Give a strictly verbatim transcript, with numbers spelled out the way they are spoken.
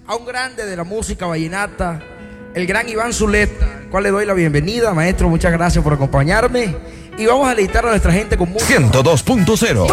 a un grande de la música vallenata, el gran Iván Zuleta, al cual le doy la bienvenida. Maestro, muchas gracias por acompañarme. Y vamos a deleitar a nuestra gente con música. ciento dos punto cero